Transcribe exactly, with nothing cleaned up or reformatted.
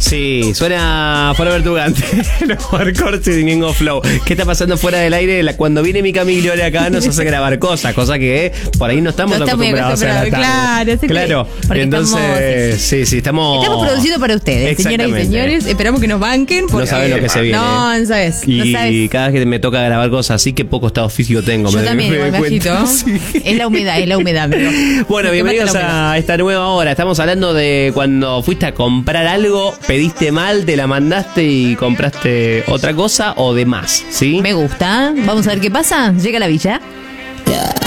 Sí, suena Forever Tugante. Hardcore Ningo Flow. ¿Qué está pasando fuera del aire? La- Cuando viene mi Camilo acá nos hace grabar cosas, cosas que por ahí no estamos No está muy acostumbrados a la tarde. acostumbrado, claro, sí, Claro, porque entonces, estamos- sí, sí, estamos... Estamos produciendo para ustedes, señoras y Exactamente. señores. Esperamos que nos banquen. No porque- sabes lo que se viene. No, no sabes. Y no sabes. cada vez que me toca grabar cosas así, que poco estado físico tengo. Yo me, también, me doy igual, cuenta. Gajito. Sí. Es la humedad, es la humedad, amigo. Bueno, Te bienvenidos mata la humedad. a esta nueva hora. Estamos hablando de cuando fuiste a comprar algo, pediste mal, te la mandaste y compraste otra cosa o de más, ¿sí? Me gusta. Vamos a ver qué pasa. Llega la villa.